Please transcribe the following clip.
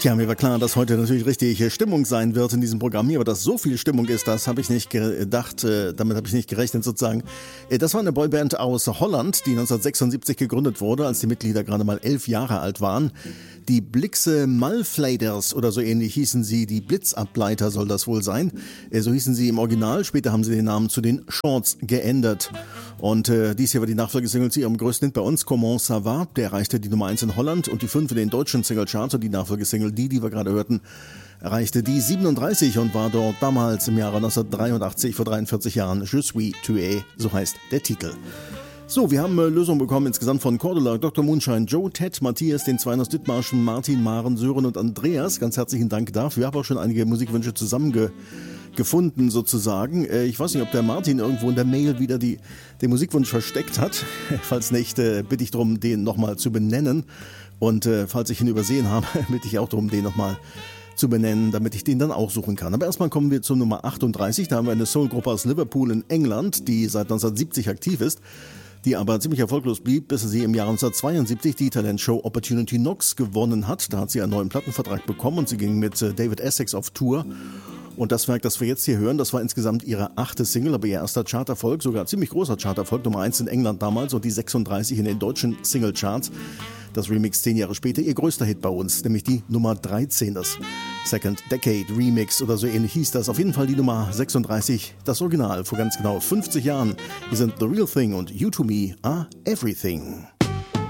Tja, mir war klar, dass heute natürlich richtig Stimmung sein wird in diesem Programm hier, aber dass so viel Stimmung ist, das habe ich nicht gedacht, damit habe ich nicht gerechnet sozusagen. Das war eine Boyband aus Holland, die 1976 gegründet wurde, als die Mitglieder gerade mal 11 Jahre alt waren. Die Blixe Malfladers oder so ähnlich hießen sie, die Blitzableiter soll das wohl sein. So hießen sie im Original, später haben sie den Namen zu den Shorts geändert. Und dies hier war die Nachfolgesingle zu ihrem größten Hit bei uns, Comment ça va? Der erreichte die Nummer 1 in Holland und die 5 in den deutschen Singlecharts, und die Nachfolgesingle, die wir gerade hörten, erreichte die 37 und war dort damals im Jahre 1983, vor 43 Jahren, Je suis tué, so heißt der Titel. So, wir haben Lösungen bekommen insgesamt von Cordula, Dr. Moonshine, Joe, Ted, Matthias, den Zweien aus Dithmarschen, Martin, Maren, Sören und Andreas. Ganz herzlichen Dank dafür. Ich habe auch schon einige Musikwünsche zusammengefunden sozusagen. Ich weiß nicht, ob der Martin irgendwo in der Mail wieder den Musikwunsch versteckt hat. Falls nicht, bitte ich darum, den nochmal zu benennen. Und falls ich ihn übersehen habe, bitte ich auch darum, den nochmal zu benennen, damit ich den dann auch suchen kann. Aber erstmal kommen wir zur Nummer 38. Da haben wir eine Soulgruppe aus Liverpool in England, die seit 1970 aktiv ist, die aber ziemlich erfolglos blieb, bis sie im Jahr 1972 die Talentshow Opportunity Knocks gewonnen hat. Da hat sie einen neuen Plattenvertrag bekommen und sie ging mit David Essex auf Tour. Und das Werk, das wir jetzt hier hören, das war insgesamt ihre 8. Single, aber ihr erster Charterfolg, sogar ziemlich großer Charterfolg, Nummer 1 in England damals und die 36 in den deutschen Singlecharts. Das Remix 10 Jahre später, ihr größter Hit bei uns, nämlich die Nummer 13, das Second Decade Remix oder so ähnlich hieß das. Auf jeden Fall die Nummer 36, das Original vor ganz genau 50 Jahren. Hier sind The Real Thing und You to Me Are Everything.